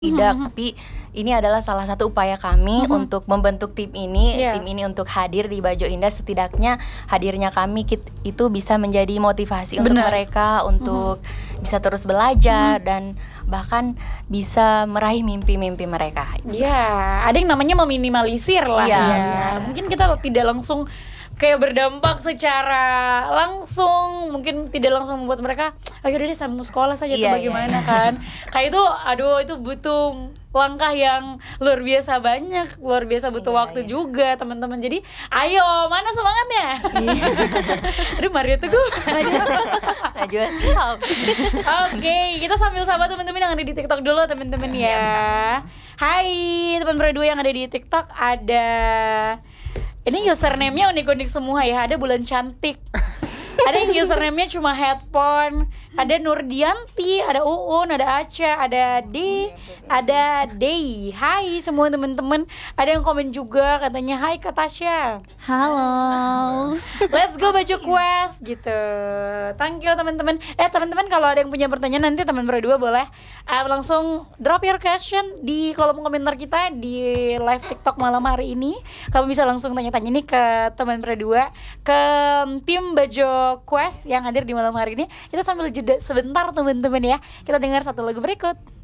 Tidak, tapi ini adalah salah satu upaya kami untuk membentuk tim ini. Iya. Tim ini untuk hadir di Bajo Indah, setidaknya hadirnya kami itu bisa menjadi motivasi untuk Benar. mereka untuk bisa terus belajar dan bahkan bisa meraih mimpi-mimpi mereka. Ya, ada yang namanya meminimalisir lah Iya, ya. benar. Mungkin kita tidak langsung kayak berdampak secara langsung, mungkin tidak langsung membuat mereka ayo udah deh sambung sekolah saja tuh Iya, bagaimana kan. Kayak itu aduh itu butuh langkah yang luar biasa banyak, luar biasa butuh Iya, waktu iya. juga teman-teman. Jadi ayo mana semangatnya? Aduh Mario Teguh. Najwa siap. Oke, kita sambil sapa teman-teman yang ada di TikTok dulu teman-teman ya. Hai teman berdua yang ada di TikTok, ada ini username-nya unik-unik semua ya. Ada Bulan Cantik. Ada yang username-nya cuma headphone. Ada Nurdianti, ada Uun, ada Aca, ada ada Dei. Hai semua teman-teman. Ada yang komen juga katanya hai Kak Tasya. Halo. Let's go Bajo Quest gitu. Thank you teman-teman. Teman-teman kalau ada yang punya pertanyaan nanti teman berdua boleh langsung drop your question di kolom komentar kita di live TikTok malam hari ini. Kamu bisa langsung tanya-tanya nih ke teman berdua, ke tim Bajo Quest yang hadir di malam hari ini. Kita sambil jeda sebentar teman-teman ya. Kita dengar satu lagu berikut.